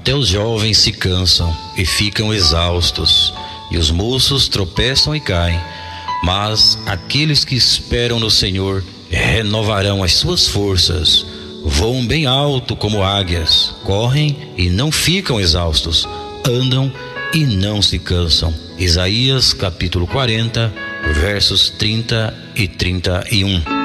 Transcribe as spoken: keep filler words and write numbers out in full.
Até os jovens se cansam e ficam exaustos, e os moços tropeçam e caem. Mas aqueles que esperam no Senhor renovarão as suas forças, voam bem alto como águias, correm e não ficam exaustos, andam e não se cansam. Isaías capítulo quarenta, versos trinta e trinta e um.